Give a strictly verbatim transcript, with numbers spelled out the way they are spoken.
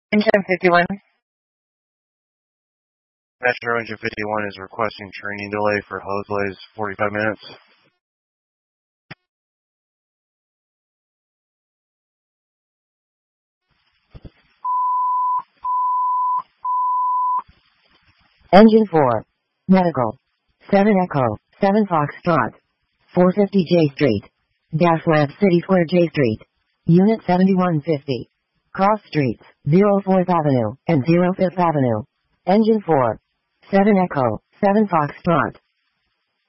Engine fifty-one. Metro Engine fifty-one is requesting training delay for hose lays forty-five minutes. Engine four. Medical. seven Echo, seven Foxtrot. four fifty J Street. Gaslamp City Square J Street. Unit seventy-one fifty. Cross Streets, zero fourth Avenue and zero fifth Avenue. Engine four. seven Echo, seven Foxtrot.